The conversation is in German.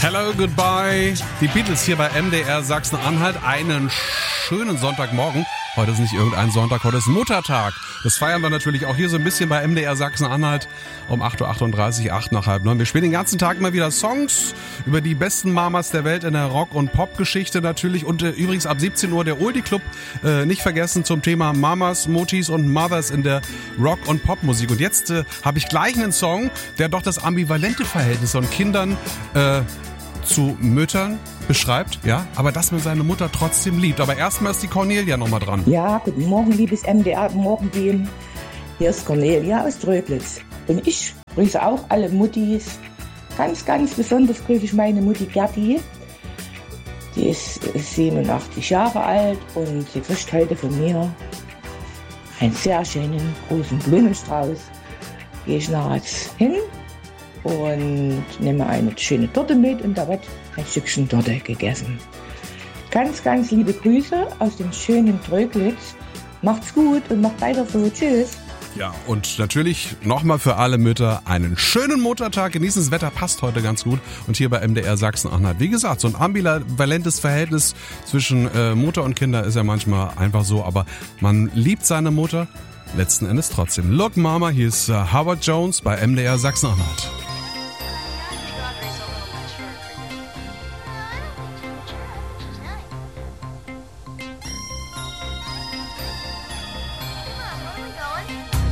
Hello, goodbye. Die Beatles hier bei MDR Sachsen-Anhalt. Einen schönen Sonntagmorgen. Heute ist nicht irgendein Sonntag, heute ist Muttertag. Das feiern wir natürlich auch hier so ein bisschen bei MDR Sachsen-Anhalt um 8.38 Uhr, 8 nach halb 9. Wir spielen den ganzen Tag immer wieder Songs über die besten Mamas der Welt in der Rock- und Pop-Geschichte natürlich. Und übrigens ab 17 Uhr der Oldie Club, nicht vergessen, zum Thema Mamas, Motis und Mothers in der Rock- und Popmusik. Und jetzt habe ich gleich einen Song, der doch das ambivalente Verhältnis von Kindern zu Müttern beschreibt, ja, aber dass man seine Mutter trotzdem liebt. Aber erstmal ist die Cornelia nochmal dran. Ja, guten Morgen, liebes MDR-Morgenteam. Hier ist Cornelia aus Tröglitz. Und ich grüße auch alle Muttis. Ganz, ganz besonders grüße ich meine Mutti Gerti. Die ist 87 Jahre alt und sie kriegt heute von mir einen sehr schönen großen Blumenstrauß. Gehe ich nachts hin und nehme eine schöne Torte mit und da wird ein Stückchen Torte gegessen. Ganz, ganz liebe Grüße aus dem schönen Tröglitz. Macht's gut und macht weiter so. Tschüss. Ja, und natürlich nochmal für alle Mütter einen schönen Muttertag. Genießen, das Wetter passt heute ganz gut. Und hier bei MDR Sachsen-Anhalt, wie gesagt, so ein ambivalentes Verhältnis zwischen Mutter und Kinder ist ja manchmal einfach so. Aber man liebt seine Mutter letzten Endes trotzdem. Look Mama, hier ist Howard Jones bei MDR Sachsen-Anhalt.